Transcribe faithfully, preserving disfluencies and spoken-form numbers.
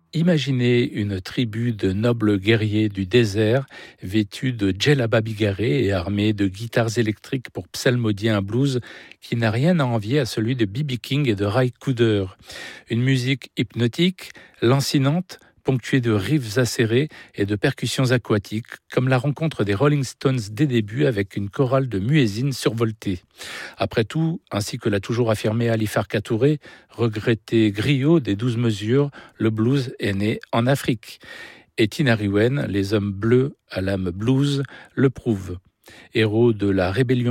Imaginez une tribu de nobles guerriers du désert, vêtus de djellaba bigarrés et armés de guitares électriques pour psalmodier un blues qui n'a rien à envier à celui de B B King et de Ry Cooder. Une musique hypnotique, lancinante, ponctuée de riffs acérés et de percussions aquatiques, comme la rencontre des Rolling Stones des débuts avec une chorale de muezzins survoltée. Après tout, ainsi que l'a toujours affirmé Ali Farka Touré, regretté griot des douze mesures, le blues est né en Afrique. Et Tinariwen, les hommes bleus à l'âme blues, le prouvent. Héros de la rébellion